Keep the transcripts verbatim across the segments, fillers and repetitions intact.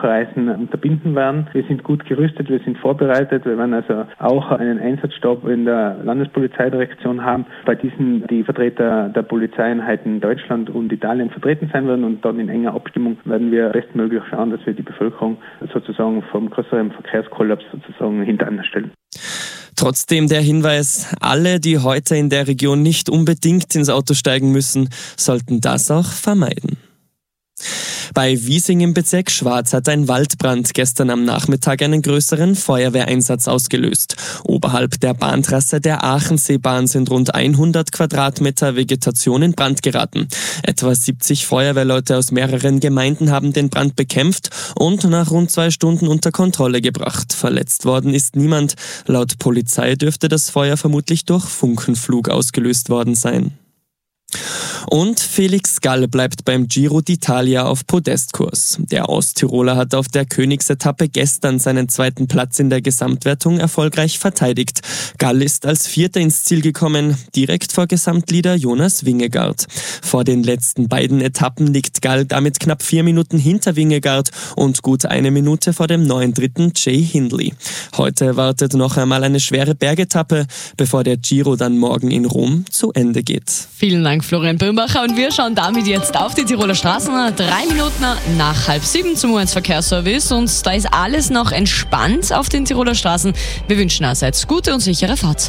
Durchreisen unterbinden werden. Wir sind gut gerüstet, wir sind vorbereitet. Wir werden also auch einen Einsatzstab in der Landespolizeidirektion haben, bei diesen die Vertreter der Polizeieinheiten in Deutschland und Italien vertreten sein werden, und dann in enger Abstimmung werden wir bestmöglich schauen, dass wir die Bevölkerung sozusagen vom größeren Verkehrskollaps sozusagen hintereinander stellen. Trotzdem der Hinweis, alle, die heute in der Region nicht unbedingt ins Auto steigen müssen, sollten das auch vermeiden. Bei Wiesing im Bezirk Schwarz hat ein Waldbrand gestern am Nachmittag einen größeren Feuerwehreinsatz ausgelöst. Oberhalb der Bahntrasse der Aachenseebahn sind rund hundert Quadratmeter Vegetation in Brand geraten. Etwa siebzig Feuerwehrleute aus mehreren Gemeinden haben den Brand bekämpft und nach rund zwei Stunden unter Kontrolle gebracht. Verletzt worden ist niemand. Laut Polizei dürfte das Feuer vermutlich durch Funkenflug ausgelöst worden sein. Und Felix Gall bleibt beim Giro d'Italia auf Podestkurs. Der Osttiroler hat auf der Königsetappe gestern seinen zweiten Platz in der Gesamtwertung erfolgreich verteidigt. Gall ist als Vierter ins Ziel gekommen, direkt vor Gesamtleader Jonas Vingegaard. Vor den letzten beiden Etappen liegt Gall damit knapp vier Minuten hinter Vingegaard und gut eine Minute vor dem neuen Dritten Jay Hindley. Heute wartet noch einmal eine schwere Bergetappe, bevor der Giro dann morgen in Rom zu Ende geht. Vielen Dank, Florian Böhmacher. Und wir schauen damit jetzt auf die Tiroler Straßen. Drei Minuten nach halb sieben zum U eins Verkehrsservice. Und da ist alles noch entspannt auf den Tiroler Straßen. Wir wünschen allerseits gute und sichere Fahrt.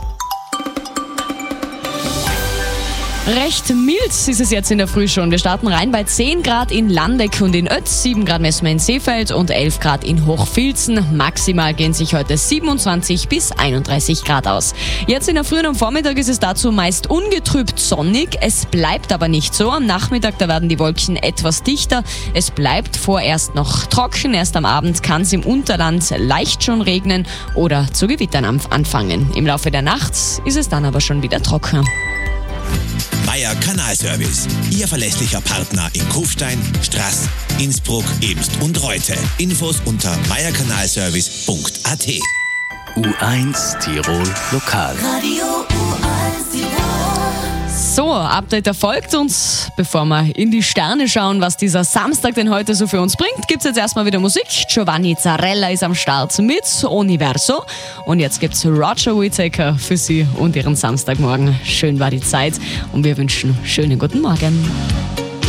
Recht mild ist es jetzt in der Früh schon. Wir starten rein bei zehn Grad in Landeck und in Ötz, sieben Grad messen wir in Seefeld und elf Grad in Hochfilzen. Maximal gehen sich heute siebenundzwanzig bis einunddreißig Grad aus. Jetzt in der Früh und am Vormittag ist es dazu meist ungetrübt sonnig. Es bleibt aber nicht so. Am Nachmittag, da werden die Wolken etwas dichter. Es bleibt vorerst noch trocken. Erst am Abend kann es im Unterland leicht schon regnen oder zu Gewittern anfangen. Im Laufe der Nacht ist es dann aber schon wieder trocken. Meier Kanalservice, Ihr verlässlicher Partner in Kufstein, Straß, Innsbruck, Ebst und Reute. Infos unter meierkanalservice punkt a t. U eins Tirol Lokal. Radio U eins Tirol. So, Update erfolgt uns. Bevor wir in die Sterne schauen, was dieser Samstag denn heute so für uns bringt, gibt's jetzt erstmal wieder Musik. Giovanni Zarella ist am Start mit Universo. Und jetzt gibt's Roger Whittaker für Sie und Ihren Samstagmorgen. Schön war die Zeit und wir wünschen schönen guten Morgen.